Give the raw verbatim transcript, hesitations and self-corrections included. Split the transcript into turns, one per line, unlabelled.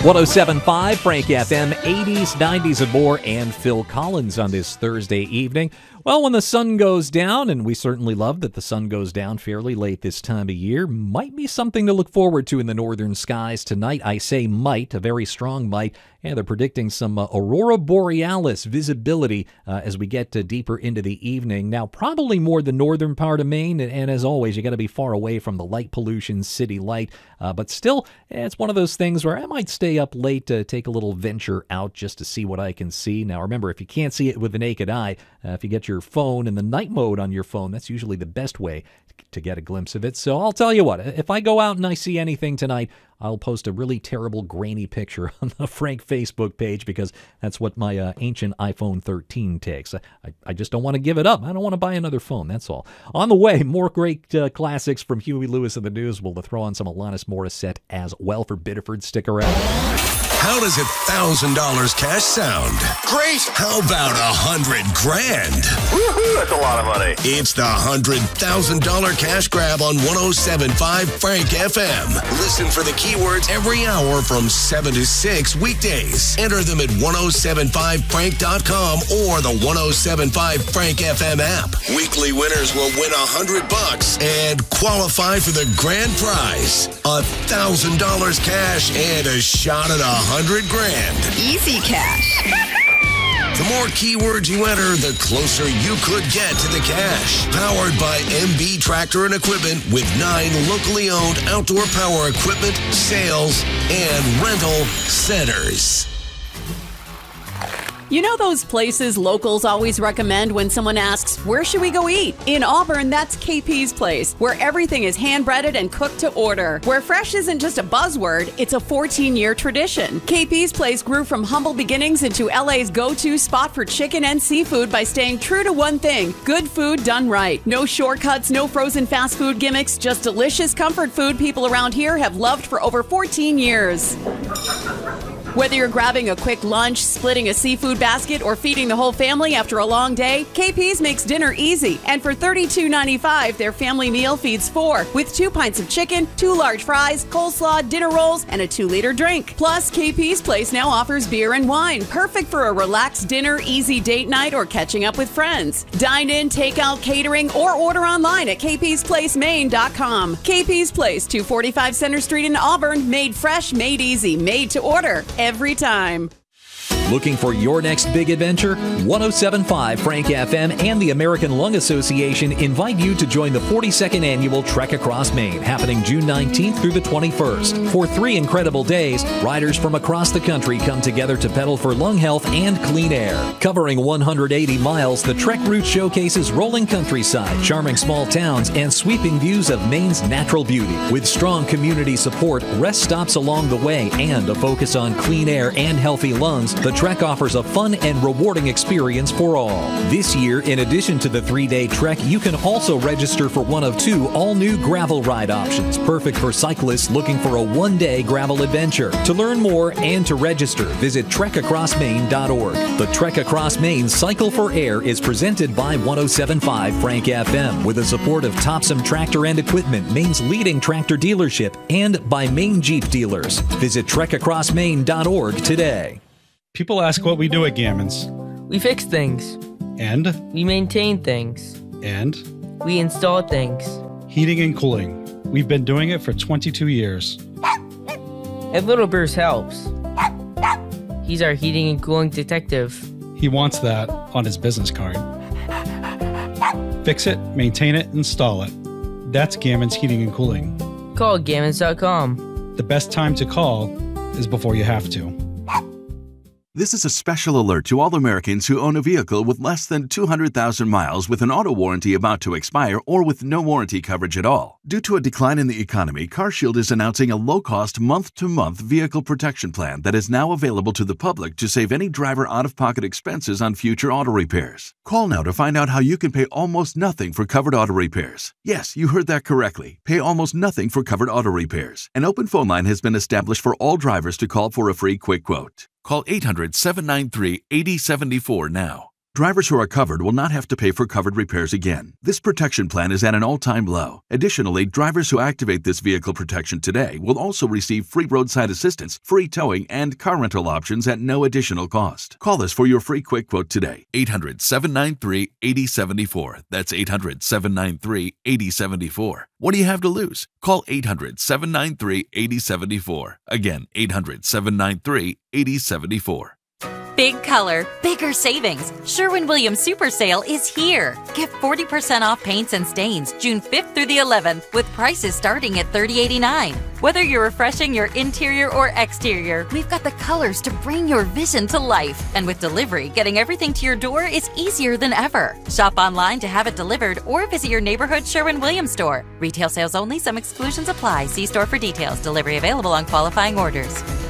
one oh seven point five Frank F M, eighties, nineties, and more, and Phil Collins on this Thursday evening. Well, when the sun goes down, and we certainly love that the sun goes down fairly late this time of year, might be something to look forward to in the northern skies tonight. I say might, a very strong might, and they're predicting some uh, aurora borealis visibility uh, as we get uh, deeper into the evening. Now, probably more the northern part of Maine, and, and as always, you got to be far away from the light pollution city light, uh, but still, it's one of those things where I might stay up late to take a little venture out just to see what I can see. Now, remember, if you can't see it with the naked eye, uh, if you get your phone in the night mode on your phone, that's usually the best way to get a glimpse of it. So I'll tell you what, if I go out and I see anything tonight, I'll post a really terrible grainy picture on the Frank Facebook page because that's what my uh, ancient iPhone thirteen takes. I, I just don't want to give it up. I don't want to buy another phone, that's all. On the way, more great uh, classics from Huey Lewis and the News. We'll throw on some Alanis Morissette as well for Biddeford. Stick around.
How does a thousand dollars cash sound?
Great.
How about a hundred grand?
Woohoo, that's a lot of money.
It's the hundred thousand dollar cash grab on one oh seven point five Frank F M. Listen for the keywords every hour from seven to six weekdays. Enter them at one oh seven five frank dot com or the one oh seven five Frank F M app. Weekly winners will win a hundred bucks and qualify for the grand prize, a thousand dollars cash and a shot at a hundred grand.
Easy cash.
The more keywords you enter, the closer you could get to the cash. Powered by M B Tractor and Equipment with nine locally owned outdoor power equipment, sales, and rental centers.
You know those places locals always recommend when someone asks, where should we go eat? In Auburn, that's K P's Place, where everything is hand-breaded and cooked to order. Where fresh isn't just a buzzword, it's a fourteen-year tradition. K P's Place grew from humble beginnings into L A's go-to spot for chicken and seafood by staying true to one thing, good food done right. No shortcuts, no frozen fast food gimmicks, just delicious comfort food people around here have loved for over fourteen years. Whether you're grabbing a quick lunch, splitting a seafood basket, or feeding the whole family after a long day, K P's makes dinner easy. And for thirty-two ninety-five, their family meal feeds four, with two pints of chicken, two large fries, coleslaw, dinner rolls, and a two-liter drink. Plus, K P's Place now offers beer and wine, perfect for a relaxed dinner, easy date night, or catching up with friends. Dine in, take out, catering, or order online at k p's place maine dot com. K P's Place, two forty-five Center Street in Auburn, made fresh, made easy, made to order. Every time.
Looking for your next big adventure? one oh seven point five Frank F M and the American Lung Association invite you to join the forty-second annual Trek Across Maine, happening June nineteenth through the twenty-first. For three incredible days, riders from across the country come together to pedal for lung health and clean air. Covering one hundred eighty miles, the Trek route showcases rolling countryside, charming small towns, and sweeping views of Maine's natural beauty. With strong community support, rest stops along the way, and a focus on clean air and healthy lungs, the Trek offers a fun and rewarding experience for all. This year, in addition to the three-day trek, you can also register for one of two all-new gravel ride options, perfect for cyclists looking for a one-day gravel adventure. To learn more and to register, visit trek across maine dot org. The Trek Across Maine Cycle for Air is presented by one oh seven point five Frank F M with the support of Topsom Tractor and Equipment, Maine's leading tractor dealership, and by Maine Jeep Dealers. Visit trek across maine dot org today.
People ask what we do at Gammons.
We fix things.
And?
We maintain things.
And?
We install things.
Heating and cooling. We've been doing it for twenty-two years.
And Little Bruce helps. He's our heating and cooling detective.
He wants that on his business card. Fix it, maintain it, install it. That's Gammons Heating and Cooling.
Call gammons dot com.
The best time to call is before you have to.
This is a special alert to all Americans who own a vehicle with less than two hundred thousand miles with an auto warranty about to expire or with no warranty coverage at all. Due to a decline in the economy, CarShield is announcing a low-cost month-to-month vehicle protection plan that is now available to the public to save any driver out-of-pocket expenses on future auto repairs. Call now to find out how you can pay almost nothing for covered auto repairs. Yes, you heard that correctly. Pay almost nothing for covered auto repairs. An open phone line has been established for all drivers to call for a free quick quote. Call eight hundred, seven nine three, eight oh seven four now. Drivers who are covered will not have to pay for covered repairs again. This protection plan is at an all-time low. Additionally, drivers who activate this vehicle protection today will also receive free roadside assistance, free towing, and car rental options at no additional cost. Call us for your free quick quote today. eight hundred, seven nine three, eight zero seven four. That's eight hundred, seven nine three, eight zero seven four. What do you have to lose? Call eight hundred, seven nine three, eight zero seven four. Again, eight hundred, seven nine three, eight zero seven four.
Big color, bigger savings. Sherwin-Williams Super Sale is here. Get forty percent off paints and stains June fifth through the eleventh with prices starting at thirty eighty-nine. Whether you're refreshing your interior or exterior, we've got the colors to bring your vision to life. And with delivery, getting everything to your door is easier than ever. Shop online to have it delivered or visit your neighborhood Sherwin-Williams store. Retail sales only. Some exclusions apply. See store for details. Delivery available on qualifying orders.